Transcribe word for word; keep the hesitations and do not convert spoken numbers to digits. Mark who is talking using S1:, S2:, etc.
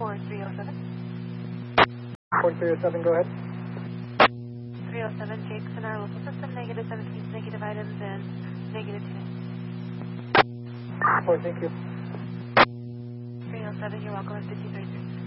S1: four three oh seven.
S2: four three oh seven, go ahead.
S1: three oh seven, Jake's in our local system, negative seventeen, negative items, and negative two.
S2: four, thank you.
S1: three oh seven, you're welcome, fifty-three.